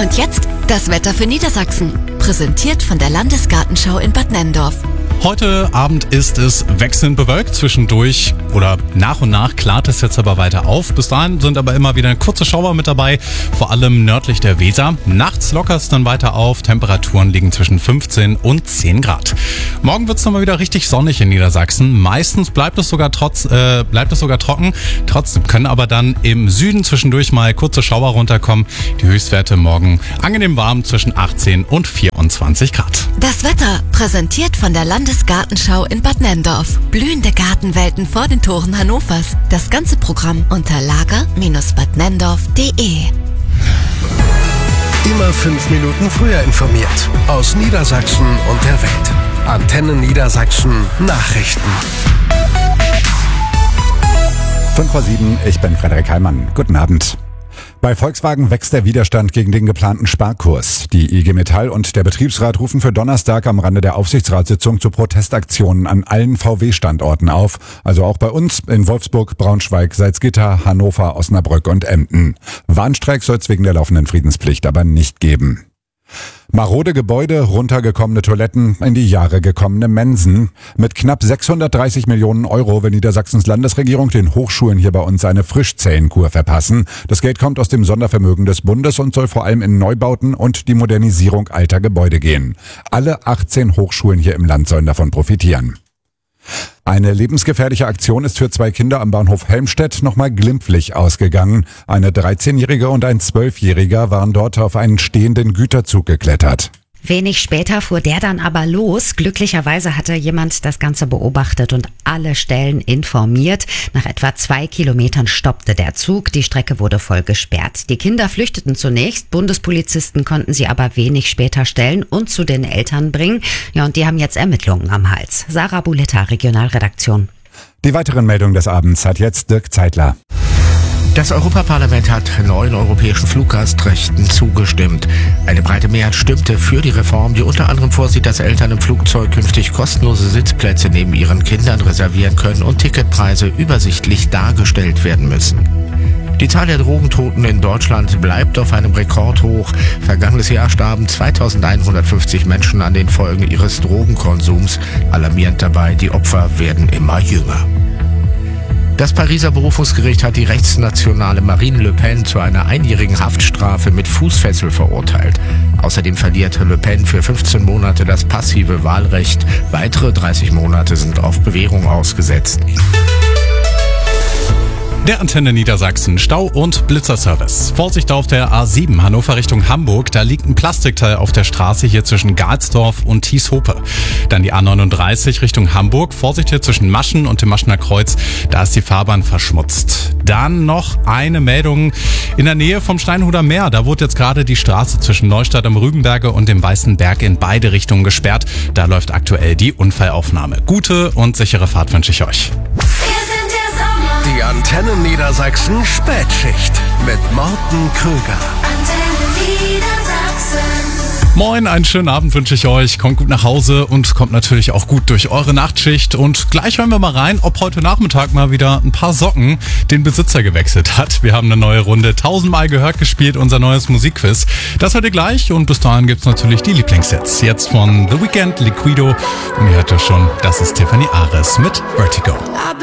Und jetzt das Wetter für Niedersachsen. Präsentiert von der Landesgartenschau in Bad Nenndorf. Heute Abend ist es wechselnd bewölkt, zwischendurch oder nach und nach klart es jetzt aber weiter auf. Bis dahin sind aber immer wieder kurze Schauer mit dabei, vor allem nördlich der Weser. Nachts lockert es dann weiter auf, Temperaturen liegen zwischen 15 und 10 Grad. Morgen wird es nochmal wieder richtig sonnig in Niedersachsen. Meistens bleibt es sogar trocken. Trotzdem können aber dann im Süden zwischendurch mal kurze Schauer runterkommen. Die Höchstwerte morgen angenehm warm zwischen 18 und 24 Grad. Das Wetter präsentiert von der Landesgartenschau in Bad Nenndorf. Blühende Gartenwelten vor den Toren Hannovers. Das ganze Programm unter lager-badnenndorf.de. Immer 5 Minuten früher informiert. Aus Niedersachsen und der Welt. Antenne Niedersachsen Nachrichten. 5:07, ich bin Frederik Heimann. Guten Abend. Bei Volkswagen wächst der Widerstand gegen den geplanten Sparkurs. Die IG Metall und der Betriebsrat rufen für Donnerstag am Rande der Aufsichtsratssitzung zu Protestaktionen an allen VW-Standorten auf. Also auch bei uns in Wolfsburg, Braunschweig, Salzgitter, Hannover, Osnabrück und Emden. Warnstreik soll es wegen der laufenden Friedenspflicht aber nicht geben. Marode Gebäude, runtergekommene Toiletten, in die Jahre gekommene Mensen. Mit knapp 630 Millionen Euro will Niedersachsens Landesregierung den Hochschulen hier bei uns eine Frischzellenkur verpassen. Das Geld kommt aus dem Sondervermögen des Bundes und soll vor allem in Neubauten und die Modernisierung alter Gebäude gehen. Alle 18 Hochschulen hier im Land sollen davon profitieren. Eine lebensgefährliche Aktion ist für 2 Kinder am Bahnhof Helmstedt nochmal glimpflich ausgegangen. Eine 13-Jährige und ein 12-Jähriger waren dort auf einen stehenden Güterzug geklettert. Wenig später fuhr der dann aber los. Glücklicherweise hatte jemand das Ganze beobachtet und alle Stellen informiert. Nach etwa 2 Kilometern stoppte der Zug. Die Strecke wurde voll gesperrt. Die Kinder flüchteten zunächst. Bundespolizisten konnten sie aber wenig später stellen und zu den Eltern bringen. Ja, und die haben jetzt Ermittlungen am Hals. Sarah Buletta, Regionalredaktion. Die weiteren Meldungen des Abends hat jetzt Dirk Zeitler. Das Europaparlament hat 9 europäischen Fluggastrechten zugestimmt. Eine breite Mehrheit stimmte für die Reform, die unter anderem vorsieht, dass Eltern im Flugzeug künftig kostenlose Sitzplätze neben ihren Kindern reservieren können und Ticketpreise übersichtlich dargestellt werden müssen. Die Zahl der Drogentoten in Deutschland bleibt auf einem Rekordhoch. Vergangenes Jahr starben 2150 Menschen an den Folgen ihres Drogenkonsums. Alarmierend dabei, die Opfer werden immer jünger. Das Pariser Berufungsgericht hat die rechtsnationale Marine Le Pen zu einer einjährigen Haftstrafe mit Fußfessel verurteilt. Außerdem verliert Le Pen für 15 Monate das passive Wahlrecht. Weitere 30 Monate sind auf Bewährung ausgesetzt. Der Antenne Niedersachsen Stau- und Blitzerservice. Vorsicht auf der A7 Hannover Richtung Hamburg. Da liegt ein Plastikteil auf der Straße hier zwischen Galsdorf und Thieshope. Dann die A39 Richtung Hamburg. Vorsicht hier zwischen Maschen und dem Maschener Kreuz. Da ist die Fahrbahn verschmutzt. Dann noch eine Meldung in der Nähe vom Steinhuder Meer. Da wurde jetzt gerade die Straße zwischen Neustadt am Rübenberge und dem Weißen Berg in beide Richtungen gesperrt. Da läuft aktuell die Unfallaufnahme. Gute und sichere Fahrt wünsche ich euch. Die Antenne Niedersachsen Spätschicht mit Morten Krüger. Moin, einen schönen Abend wünsche ich euch. Kommt gut nach Hause und kommt natürlich auch gut durch eure Nachtschicht. Und gleich hören wir mal rein, ob heute Nachmittag mal wieder ein paar Socken den Besitzer gewechselt hat. Wir haben eine neue Runde, 1000-mal gehört, gespielt, unser neues Musikquiz. Das hört ihr gleich und bis dahin gibt's natürlich die Lieblingssets. Jetzt von The Weeknd, Liquido und ihr hört ja schon, das ist Tiffany Ares mit Vertigo.